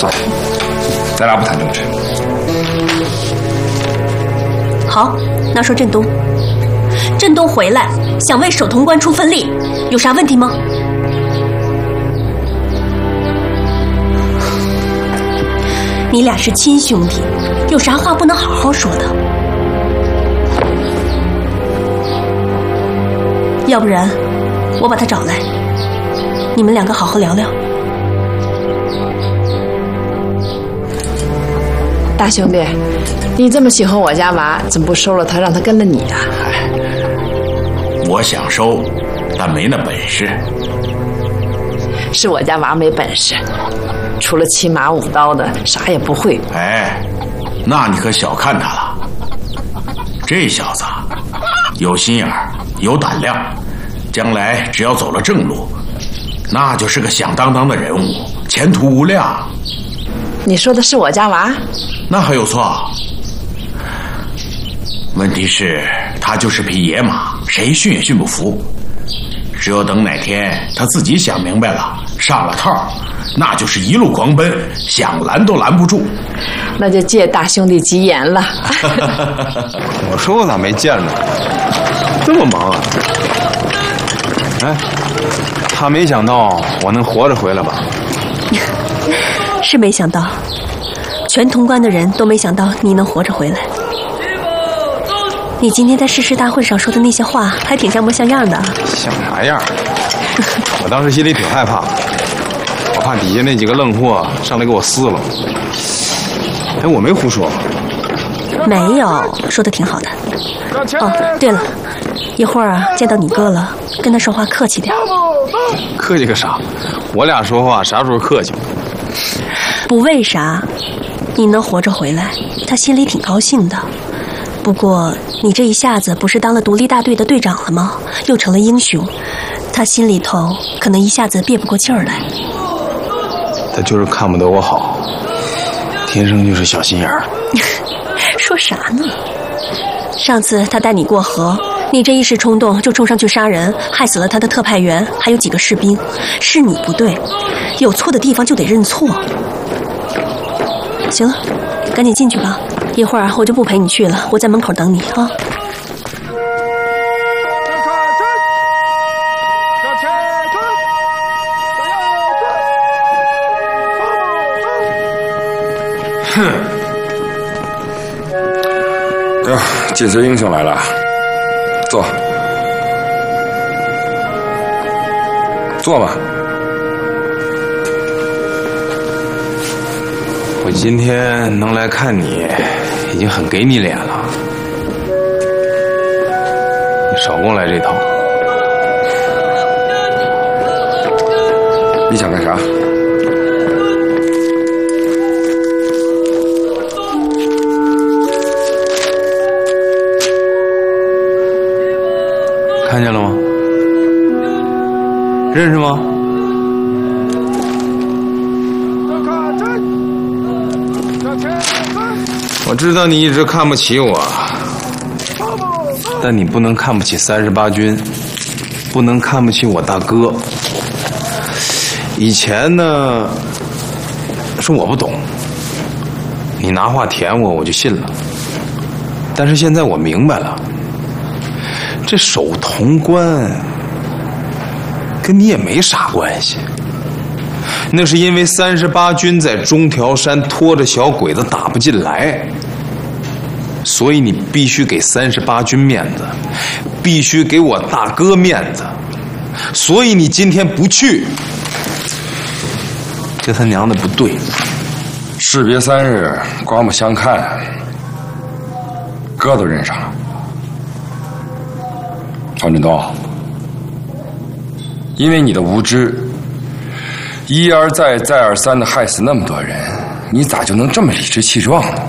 算了，咱俩不谈政治。 好，那说振东，振东回来想为守潼关出份力，有啥问题吗？你俩是亲兄弟，有啥话不能好好说的？要不然，我把他找来，你们两个好好聊聊。 大兄弟，你这么喜欢我家娃，怎么不收了他，让他跟了你啊？ 我想收，但没那本事。 是我家娃没本事，除了骑马舞刀的，啥也不会。 哎，那你可小看他了。这小子有心眼儿，有胆量，将来只要走了正路，那就是个响当当的人物，前途无量。 你说的是我家娃？ 那还有错？问题是，他就是匹野马，谁训也训不服。只有等哪天他自己想明白了，上了套，那就是一路狂奔，想拦都拦不住。 那就借大兄弟吉言了。 我说我咋没见着？这么忙啊？哎，他没想到我能活着回来吧？ 是没想到，全潼关的人都没想到你能活着回来。你今天在誓师大会上说的那些话，还挺像模像样的。 像啥样？我当时心里挺害怕，我怕底下那几个愣货上来给我撕了。哎，我没胡说。 没有，说的挺好的。哦，对了，一会儿见到你哥了，跟他说话客气点。 客气个啥？我俩说话啥时候客气？ 不为啥，你能活着回来，他心里挺高兴的。不过你这一下子不是当了独立大队的队长了吗？又成了英雄，他心里头可能一下子憋不过劲儿来。 他就是看不得我好，天生就是小心眼儿。 说啥呢？上次他带你过河，你这一时冲动就冲上去杀人，害死了他的特派员，还有几个士兵。是你不对，有错的地方就得认错。行了，赶紧进去吧，一会儿我就不陪你去了，我在门口等你啊。 哼！哟，紧随英雄来了，坐，坐吧。 我今天能来看你，已经很给你脸了。你少跟我来这套。 你想干啥？ 看见了吗？认识吗？我知道你一直看不起我，但你不能看不起38军，不能看不起我大哥。以前呢，是我不懂，你拿话填我，我就信了。但是现在我明白了，这守潼关跟你也没啥关系。那是因为38军在中条山拖着小鬼子打不进来，所以你必须给38军面子，必须给我大哥面子，所以你今天不去，这他娘的不对。 士别3日，刮目相看，哥都认上了。黄振东，因为你的无知，一而再再而三的害死那么多人，你咋就能这么理直气壮呢？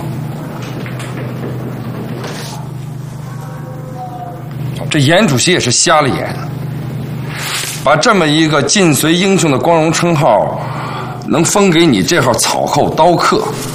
这严主席也是瞎了眼，把这么一个尽随英雄的光荣称号能封给你这号草寇刀客，